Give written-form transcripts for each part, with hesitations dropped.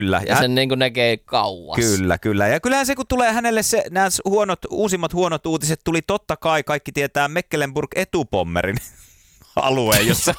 Kyllä. Ja sen niin kuin näkee kauas. Kyllä. Ja kyllähän se, kun tulee hänelle nämä uusimmat huonot uutiset, tuli totta kai, kaikki tietää Mecklenburg-Etupommerin alueen, jossa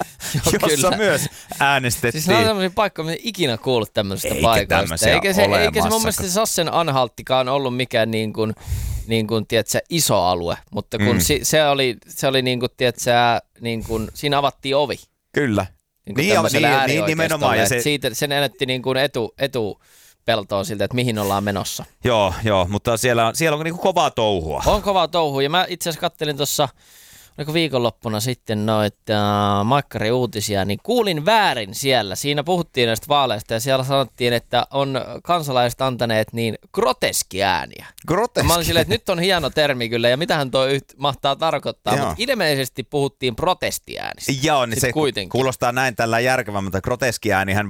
myös äänestettiin. Siis on sellaisia paikkoja, mitä ikinä kuullut tämmöisestä paikoista. Eikä se mun mielestä Sachsen-Anhalttikaan ollut mikään niin kuin tiedätkö, iso alue, mutta kun se oli niin kuin, tiedätkö, niin kuin, siinä avattiin ovi. Kyllä. Niin nimenomaan. Ja se näytti niin kuin etupeltoon siltä, että mihin ollaan menossa. Joo, mutta siellä on niin kuin kovaa touhua. On kovaa touhua, ja mä itse asiassa kattelin tuossa viikonloppuna sitten noita Maikkari-uutisia, niin kuulin väärin siellä. Siinä puhuttiin näistä vaaleista ja siellä sanottiin, että on kansalaiset antaneet niin groteskiääniä. Mä olin silleen, että nyt on hieno termi kyllä ja mitähän toi mahtaa tarkoittaa, mutta ilmeisesti puhuttiin protestiäänistä. Joo, niin se kuulostaa näin tällä järkevää, mutta groteskiäänihän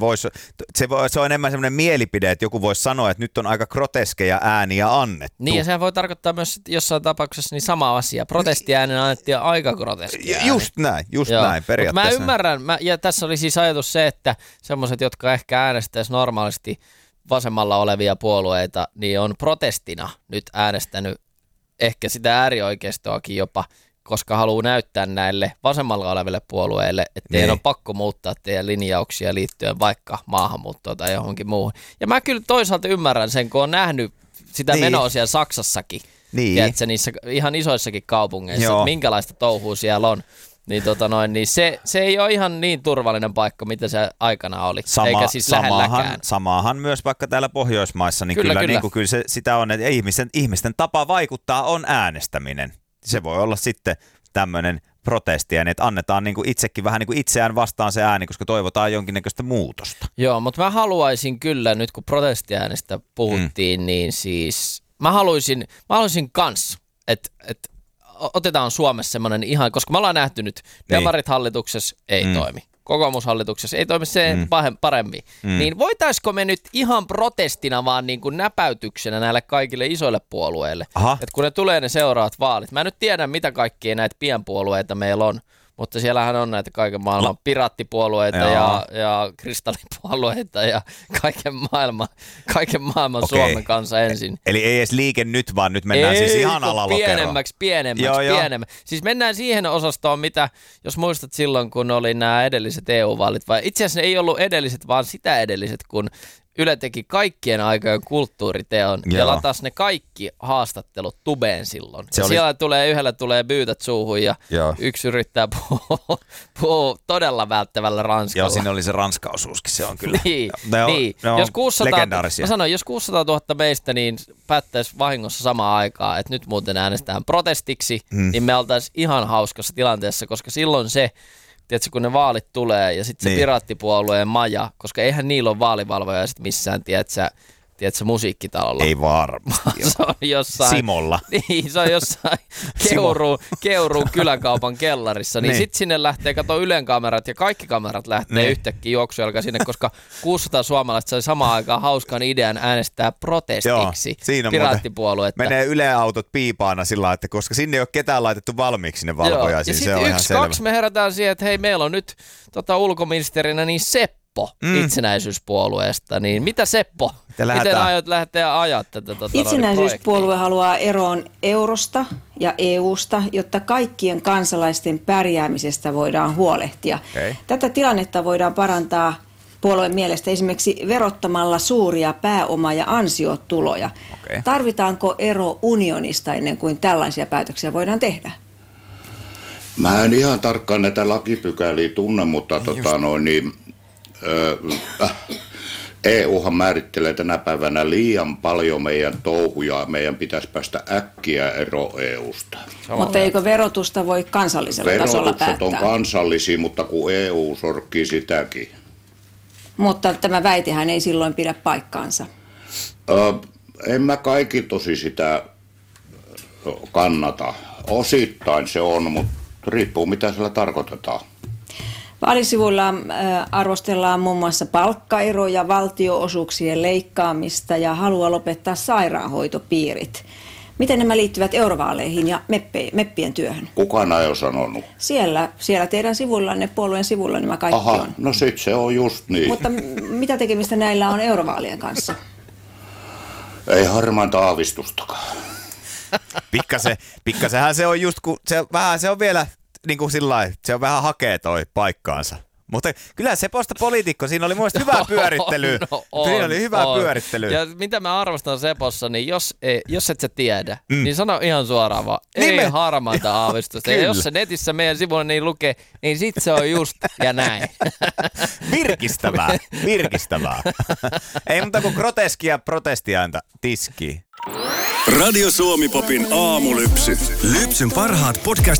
se on enemmän semmoinen mielipide, että joku voisi sanoa, että nyt on aika groteskeja ääniä annettu. Niin ja sehän voi tarkoittaa myös jossain tapauksessa niin sama asia. Protestiäänen annettiin aika groteski ääni. Just näin periaatteessa. Mä ymmärrän, ja tässä oli siis ajatus se, että semmoiset, jotka ehkä äänestäisi normaalisti vasemmalla olevia puolueita, niin on protestina nyt äänestänyt ehkä sitä äärioikeistoakin jopa, koska haluaa näyttää näille vasemmalla oleville puolueille, että teidän on pakko muuttaa teidän linjauksia liittyen vaikka maahanmuuttoon tai johonkin muuhun. Ja mä kyllä toisaalta ymmärrän sen, kun on nähnyt sitä menoa siellä Saksassakin. Tiedätkö, niissä ihan isoissakin kaupungeissa, että minkälaista touhua siellä on, niin se ei ole ihan niin turvallinen paikka, mitä se aikana oli, eikä siis lähelläkään. Samaahan myös vaikka täällä Pohjoismaissa, niin kyllä. Niin kuin kyllä se sitä on, että ihmisten tapa vaikuttaa on äänestäminen. Se voi olla sitten tämmöinen protesti, että annetaan niin kuin itsekin vähän niin kuin itseään vastaan se ääni, koska toivotaan jonkinnäköistä muutosta. Joo, mutta mä haluaisin kyllä, nyt kun protestiäänestä puhuttiin, niin siis mä haluaisin kans, että otetaan Suomessa semmoinen ihan, koska me ollaan nähty nyt, demarit hallituksessa ei toimi, kokoomushallituksessa ei toimi se paremmin, niin voitaisiko me nyt ihan protestina vaan niin kuin näpäytyksenä näille kaikille isoille puolueille, että kun ne tulee ne seuraavat vaalit, mä en nyt tiedä mitä kaikkia näitä pienpuolueita meillä on, mutta siellähän on näitä kaiken maailman piraattipuolueita ja kristallipuolueita ja kaiken maailman Suomen kanssa ensin. Eli ei edes Liike Nyt, vaan nyt mennään siis ihan alalokeroon. Pienemmäksi. Siis mennään siihen osastoon, mitä, jos muistat silloin, kun oli nämä edelliset EU-vaalit, vai itse asiassa ne ei ollut edelliset, vaan sitä edelliset, kun Yle teki kaikkien aikojen kulttuuriteon ja latasi ne kaikki haastattelut tubeen silloin. Siellä yhdellä tulee byytät suuhun ja yksi yrittää puhua todella välttävällä ranskalla. Joo, siinä oli se ranskaosuuskin, se on kyllä. Ne on jos 600, legendaarisia. Mä sanoin, jos 600 000 meistä niin päättäisi vahingossa samaan aikaan, että nyt muuten äänestetään protestiksi, niin me oltaisiin ihan hauskassa tilanteessa, koska silloin se, tiedätkö, kun ne vaalit tulee ja sitten se piraattipuolueen maja, koska eihän niillä ole vaalivalvoja sitten missään, tiedätkö, musiikkitalolla. Ei varmasti. Se on jossain Simolla. Niin, se on jossain Keuruun kyläkaupan kellarissa. Niin sitten sinne lähtee, kato Ylen kamerat ja kaikki kamerat lähtee yhtäkkiä juoksujalka sinne, koska 600 suomalaista sai samaan aikaan hauskan idean äänestää protestiksi piraattipuoluetta. Menee Yle-autot piipaana sillä lailla, että koska sinne ei ole ketään laitettu valmiiksi ne valvoja. Ja sitten 1-2 me herätään siihen, että hei, meillä on nyt ulkoministerinä niin Seppo itsenäisyyspuolueesta, niin mitä Seppo? Miten aiot lähteä ajaa tätä Itsenäisyyspuolue haluaa eroon eurosta ja EUsta, jotta kaikkien kansalaisten pärjäämisestä voidaan huolehtia. Okay. Tätä tilannetta voidaan parantaa puolueen mielestä esimerkiksi verottamalla suuria pääoma- ja ansiotuloja. Okay. Tarvitaanko ero unionista ennen kuin tällaisia päätöksiä voidaan tehdä? Mä en ihan tarkkaan näitä lakipykäliä tunne, mutta EUhan määrittelee tänä päivänä liian paljon meidän touhuja. Meidän pitäisi päästä äkkiä ero EUsta. Mutta eikö verotusta voi kansallisella tasolla päättää? Verotukset on kansallisia, mutta kun EU sorkkii sitäkin. Mutta tämä väitehän ei silloin pidä paikkaansa. En mä kaikki tosi sitä kannata. Osittain se on, mutta riippuu mitä sillä tarkoitetaan. Vaalisivuilla arvostellaan muun muassa palkkaeroja, valtionosuuksien leikkaamista ja halua lopettaa sairaanhoitopiirit. Miten nämä liittyvät eurovaaleihin ja meppien työhön? Kukaan ei ole sanonut. Siellä teidän sivuillanne, puolueen sivuilla nämä kaikki on. No sit se on just niin. Mutta mitä tekemistä näillä on eurovaalien kanssa? Ei harmainta aavistustakaan. Pikkasenhan se on just, kun se on vielä niin kuin sillain, se on vähän hakee toi paikkaansa. Mutta kyllä Seposta poliitikko, siinä oli mun mielestä hyvä pyörittely. Siinä oli hyvä pyörittely. Ja mitä mä arvostan Sepossa, niin jos et sä tiedä, niin sano ihan suoraan vaan, ei harmaita aavistusta. Ja jos se netissä meidän sivuilla niin lukee, niin sit se on just ja näin. Virkistävää. Ei muuta kuin groteskia protestiainta tiskiin. Radio Suomi Popin aamulypsy. Lypsyn parhaat podcast